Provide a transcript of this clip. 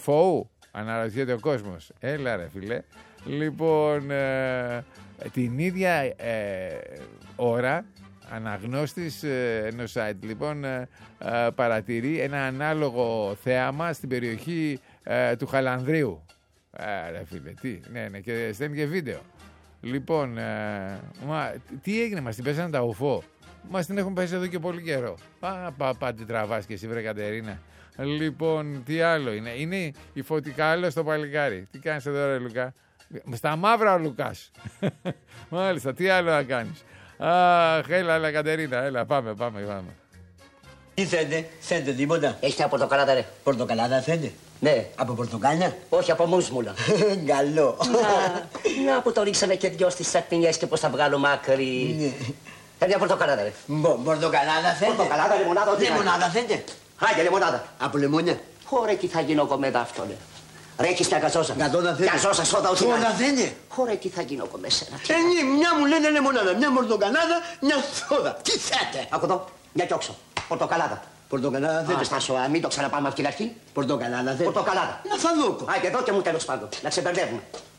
φοού, αναρωτιέται ο κόσμος. Έλα ρε φίλε. Λοιπόν, την ίδια ώρα, αναγνώστης ενός site, λοιπόν, παρατηρεί ένα ανάλογο θέαμα στην περιοχή του Χαλανδρίου. Ρε φίλε, τι, ναι, και στέλνει και βίντεο. Λοιπόν, τι έγινε, μας την πέσανε τα ουφό. Μας την έχουν πέσει εδώ και πολύ καιρό. Πάτε τραβάς και εσύ βρε Κατερίνα. Λοιπόν, τι άλλο είναι. Είναι η φωτικάλο στο παλικάρι. Τι κάνεις εδώ ρε Λουκά? Στα μαύρα ο Λουκάς. Μάλιστα, τι άλλο να κάνεις? Έλα Κατερίνα, έλα, πάμε. Τι θέλετε τίποτα? Έχει μια πορτοκαλάδα, ρε. Πορτοκαλάδα θέλετε? Ναι. Από πορτοκάλια? Όχι, από μουσμουλα. Καλό. Να που το ρίξαμε και δυο στις σακπινιές και πώς θα βγάλω μάκρυ. Μια πορτοκαλάδα, ρε. Πορτοκαλάδα θέλετε? Πορτοκαλάδα, λεμονάδα, ό,τι Λεμονάδα θέλετε? Άγια, λεμονάδα. Από λεμόνια? Ωραία, τι θα γίνω κομμέτα αυτό, ρε. Ρε, έχεις μια καζόσα. Κατώνα θέλετε? Καζόσα, σώτα, ό,τι Σώτα θέλετε? Ωραία, τι θα γίνω κομμέσαι. Μια μου λένε λεμονάδα, μια πορτοκαλάδα, μια σόδα. Τι θέλετε? Ακού εδώ, μια κιόξο. Πορτοκαλάδα. Πορτοκαλάδα θέλετε? Στάσο, μην το ξαναπάμε από την αρχή. Πορτοκαλάδα θέλετε? Πορτοκαλάδα. Να θα δω. Και εδώ και μου τέλος πάντων. Να ξεμπερδεύουμε.